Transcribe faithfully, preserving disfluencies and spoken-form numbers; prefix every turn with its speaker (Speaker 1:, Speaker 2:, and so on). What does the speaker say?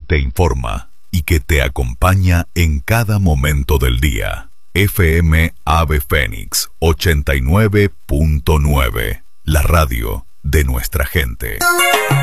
Speaker 1: te informa y que te acompaña en cada momento del día. F M Ave Fénix ochenta y nueve punto nueve, la radio de nuestra gente.